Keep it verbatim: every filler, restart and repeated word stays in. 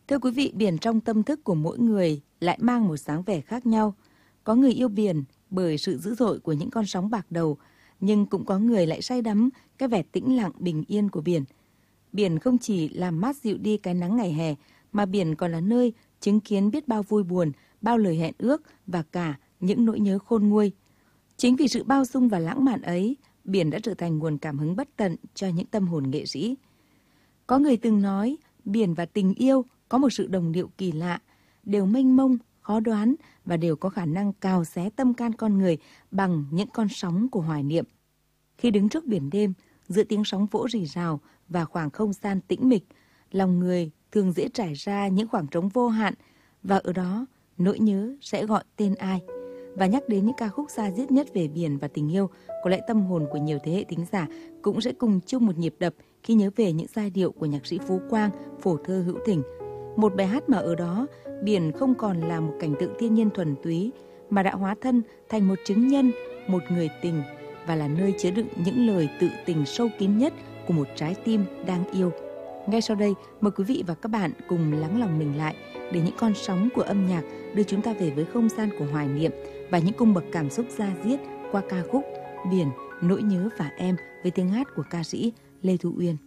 Thưa quý vị, biển trong tâm thức của mỗi người lại mang một dáng vẻ khác nhau. Có người yêu biển bởi sự dữ dội của những con sóng bạc đầu, nhưng cũng có người lại say đắm cái vẻ tĩnh lặng bình yên của biển. Biển không chỉ làm mát dịu đi cái nắng ngày hè, mà biển còn là nơi chứng kiến biết bao vui buồn, bao lời hẹn ước và cả những nỗi nhớ khôn nguôi. Chính vì sự bao dung và lãng mạn ấy, biển đã trở thành nguồn cảm hứng bất tận cho những tâm hồn nghệ sĩ. Có người từng nói, biển và tình yêu có một sự đồng điệu kỳ lạ, đều mênh mông, khó đoán và đều có khả năng cào xé tâm can con người bằng những con sóng của hoài niệm. Khi đứng trước biển đêm, giữa tiếng sóng vỗ rì rào và khoảng không gian tĩnh mịch, lòng người thường dễ trải ra những khoảng trống vô hạn, và ở đó nỗi nhớ sẽ gọi tên ai. Và nhắc đến những ca khúc da diết nhất về biển và tình yêu, có lẽ tâm hồn của nhiều thế hệ thính giả cũng sẽ cùng chung một nhịp đập khi nhớ về những giai điệu của nhạc sĩ Phú Quang, phổ thơ hữu tình. Một bài hát mà ở đó, biển không còn là một cảnh tượng thiên nhiên thuần túy, mà đã hóa thân thành một chứng nhân, một người tình, và là nơi chứa đựng những lời tự tình sâu kín nhất của một trái tim đang yêu. Ngay sau đây, mời quý vị và các bạn cùng lắng lòng mình lại để những con sóng của âm nhạc đưa chúng ta về với không gian của hoài niệm và những cung bậc cảm xúc da diết qua ca khúc Biển, Nỗi nhớ và em với tiếng hát của ca sĩ Lê Thu Uyên.